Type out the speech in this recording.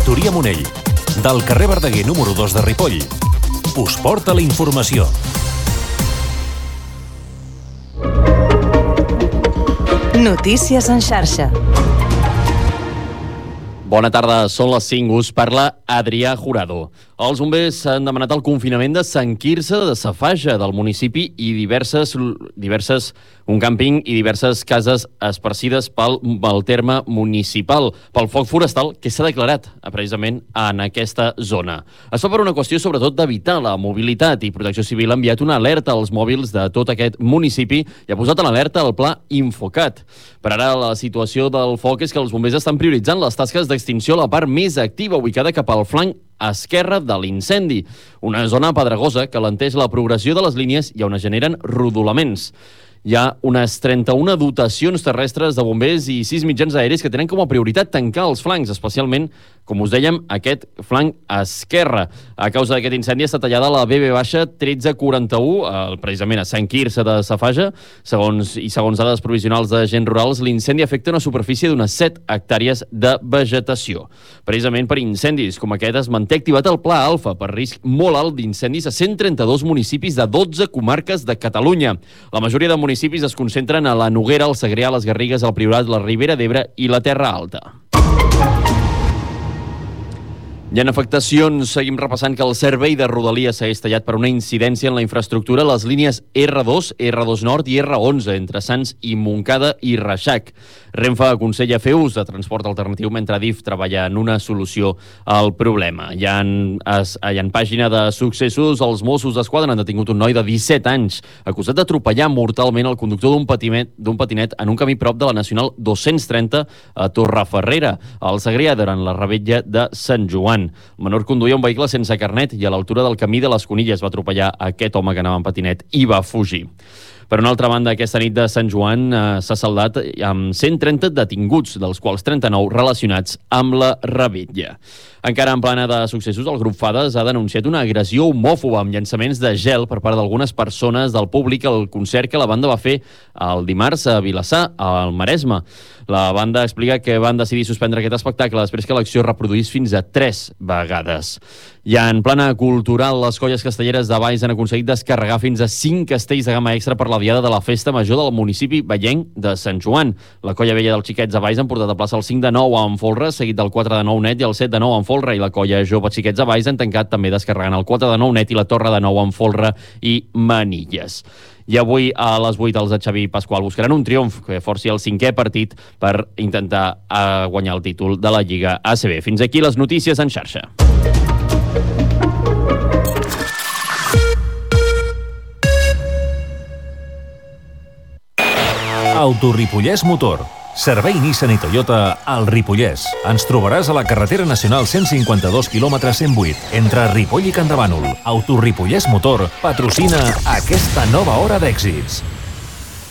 Factoria Monell, del carrer Verdaguer número 2 de Ripoll. Us porta la informació. Notícies en xarxa. Bona tarda, són les 5, us parla Adrià Jurado. Els bombers han demanat el confinament de Sant Quirze de Safaja, del municipi, i un càmping i diverses cases esparcides pel terme municipal, pel foc forestal que s'ha declarat precisament en aquesta zona. Es fa per una qüestió sobretot d'evitar la mobilitat, i Protecció Civil ha enviat una alerta als mòbils de tot aquest municipi i ha posat en alerta el pla Infocat. Per ara, la situació del foc és que els bombers estan prioritzant les tasques d'extinció a la part més activa, ubicada cap al flanc esquerre de l'incendi, una zona pedregosa que alenteix la progressió de les línies i on es generen rodolaments. Hi ha unes 31 dotacions terrestres de bombers i 6 mitjans aèris que tenen com a prioritat tancar els flancs, especialment, com us dèiem, aquest flanc esquerre. A causa d'aquest incendi està tallada la BB-1341, precisament a Sant Quirze de Safaja. Segons dades provisionals d'agents rurals, l'incendi afecta una superfície d'unes 7 hectàrees de vegetació. Precisament per incendis com aquest es manté activat el Pla Alfa per risc molt alt d'incendis a 132 municipis de 12 comarques de Catalunya. La majoria de municipis es concentren a la Noguera, el Segrià, les Garrigues, el Priorat, la Ribera d'Ebre i la Terra Alta. Hi ha afectacions. Seguim repassant que el servei de Rodalies segueix tallat per una incidència en la infraestructura a les línies R2, R2 Nord i R11, entre Sants i Montcada i Reixac. Renfe aconsella fer ús de transport alternatiu mentre Adif treballa en una solució al problema. I en pàgina de successos, els Mossos d'Esquadra han detingut un noi de 17 anys acusat d'atropellar mortalment el conductor d'un patinet en un camí prop de la Nacional 230 a Torreferrera, al Segrià, durant la revetlla de Sant Joan. El menor conduïa un vehicle sense carnet i a l'altura del camí de les Conilles va atropellar aquest home que anava en patinet i va fugir. Per una altra banda, aquesta nit de Sant Joan s'ha saldat amb 130 detinguts, dels quals 39 relacionats amb la revetlla. Encara en plana de successos, el grup Fades ha denunciat una agressió homòfoba amb llançaments de gel per part d'algunes persones del públic al concert que la banda va fer el dimarts a Vilassar, al Maresme. La banda explica que van decidir suspendre aquest espectacle després que l'acció es reproduís fins a 3 vegades. I en plana cultural, les colles castelleres de Valls han aconseguit descarregar fins a 5 castells de gamma extra per la diada de la festa major del municipi vallenc de Sant Joan. La colla vella dels xiquets de Valls han portat a plaça el 5 de 9 amb folre, seguit del 4 de 9 net i el 7 de 9 amb folre, i la colla jove xiquets de Valls han tancat també descarregant el 4 de 9 net i la torre de 9 amb folre i manilles. I avui a les 8 els de Xavi Pasqual buscaran un triomf que forci el 5è partit per intentar guanyar el títol de la Lliga ACB. Fins aquí les notícies en xarxa. Autoripollès Motor. Servei Nissan i Toyota al Ripollès. Ens trobaràs a la carretera nacional 152 km 108, entre Ripoll i Campdevànol. Autoripollès Motor patrocina aquesta nova hora d'èxits.